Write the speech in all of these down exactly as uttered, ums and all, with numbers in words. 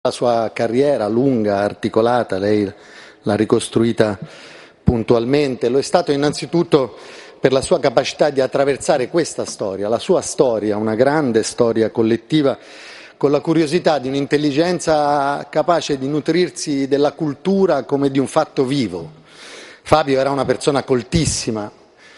La sua carriera lunga, articolata, lei l'ha ricostruita puntualmente, lo è stato innanzitutto per la sua capacità di attraversare questa storia, la sua storia, una grande storia collettiva, con la curiosità di un'intelligenza capace di nutrirsi della cultura come di un fatto vivo. Fabio era una persona coltissima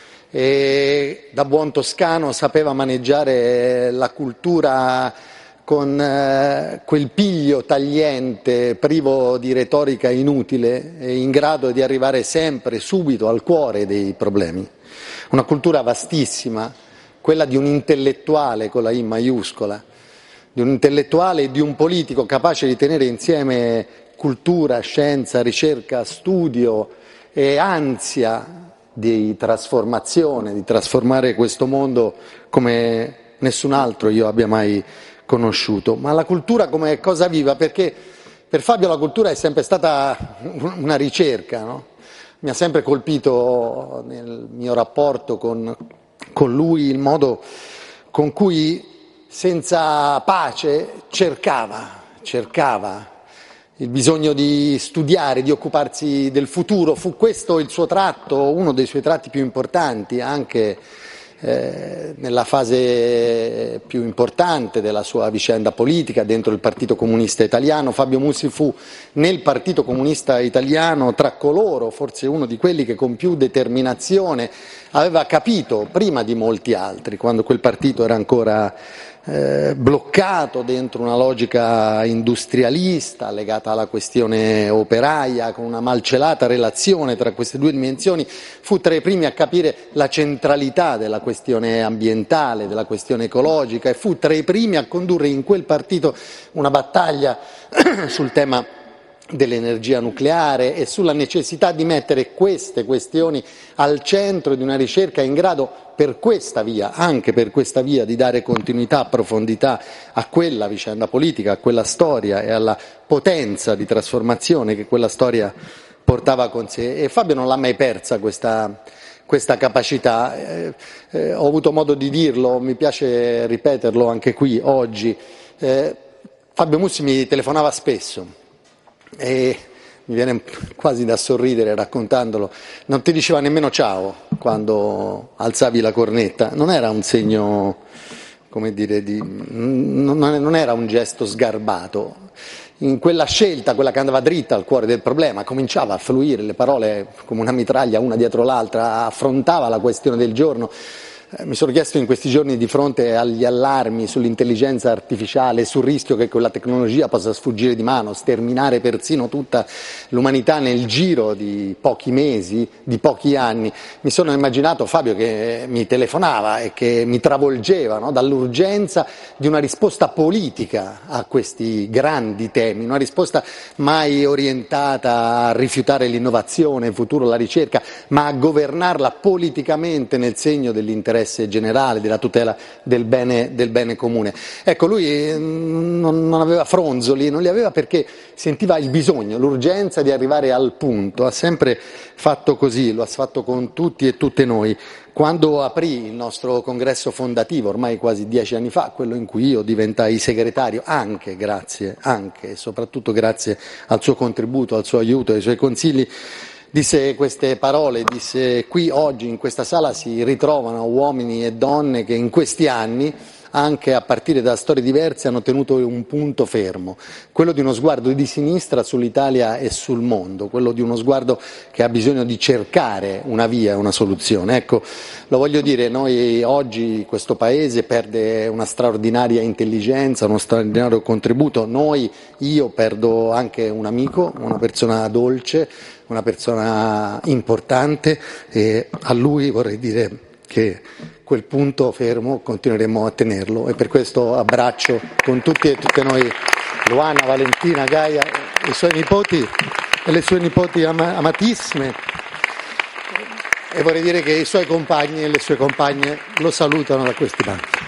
e da buon toscano sapeva maneggiare la cultura con eh, quel piglio tagliente, privo di retorica inutile e in grado di arrivare sempre, subito, al cuore dei problemi. Una cultura vastissima, quella di un intellettuale con la I maiuscola, di un intellettuale e di un politico capace di tenere insieme cultura, scienza, ricerca, studio e ansia di trasformazione, di trasformare questo mondo come nessun altro io abbia mai conosciuto. Ma la cultura come cosa viva, perché per Fabio la cultura è sempre stata una ricerca, no? Mi ha sempre colpito nel mio rapporto con, con lui il modo con cui senza pace cercava, cercava il bisogno di studiare, di occuparsi del futuro. Fu questo il suo tratto, uno dei suoi tratti più importanti, anche eh, nella fase più importante della sua vicenda politica dentro il Partito Comunista Italiano. Fabio Mussi fu nel Partito Comunista Italiano tra coloro, forse uno di quelli che con più determinazione aveva capito, prima di molti altri, quando quel partito era ancora Eh, bloccato dentro una logica industrialista legata alla questione operaia, con una malcelata relazione tra queste due dimensioni, fu tra i primi a capire la centralità della questione ambientale, della questione ecologica, e fu tra i primi a condurre in quel partito una battaglia sul tema dell'energia nucleare e sulla necessità di mettere queste questioni al centro di una ricerca in grado, per questa via, anche per questa via, di dare continuità, profondità a quella vicenda politica, a quella storia e alla potenza di trasformazione che quella storia portava con sé. E Fabio non l'ha mai persa questa, questa capacità. Eh, eh, ho avuto modo di dirlo, mi piace ripeterlo anche qui oggi. Eh, Fabio Mussi mi telefonava spesso e mi viene quasi da sorridere raccontandolo, non ti diceva nemmeno ciao quando alzavi la cornetta, non era un segno, come dire, di, non era un gesto sgarbato. In quella scelta, quella che andava dritta al cuore del problema, cominciava a fluire le parole come una mitraglia una dietro l'altra, affrontava la questione del giorno. Mi sono chiesto in questi giorni, di fronte agli allarmi sull'intelligenza artificiale, sul rischio che quella tecnologia possa sfuggire di mano, sterminare persino tutta l'umanità nel giro di pochi mesi, di pochi anni, mi sono immaginato Fabio che mi telefonava e che mi travolgeva, no? Dall'urgenza di una risposta politica a questi grandi temi, una risposta mai orientata a rifiutare l'innovazione, il futuro, la ricerca, ma a governarla politicamente nel segno dell'interesse generale, della tutela del bene, del bene comune. Ecco, lui non, non aveva fronzoli, non li aveva perché sentiva il bisogno, l'urgenza di arrivare al punto. Ha sempre fatto così, lo ha fatto con tutti e tutte noi. Quando aprì il nostro congresso fondativo, ormai quasi dieci anni fa, quello in cui io diventai segretario, anche grazie, anche e soprattutto grazie al suo contributo, al suo aiuto, ai suoi consigli, disse queste parole, disse: qui oggi in questa sala si ritrovano uomini e donne che in questi anni, anche a partire da storie diverse, hanno tenuto un punto fermo, quello di uno sguardo di sinistra sull'Italia e sul mondo, quello di uno sguardo che ha bisogno di cercare una via, una soluzione. Ecco, lo voglio dire, noi oggi questo Paese perde una straordinaria intelligenza, uno straordinario contributo, noi, io perdo anche un amico, una persona dolce, una persona importante, e a lui vorrei dire che quel punto fermo continueremo a tenerlo, e per questo abbraccio con tutti e tutte noi Luana, Valentina, Gaia, i suoi nipoti e le sue nipoti ama- amatissime, e vorrei dire che i suoi compagni e le sue compagne lo salutano da questi banchi.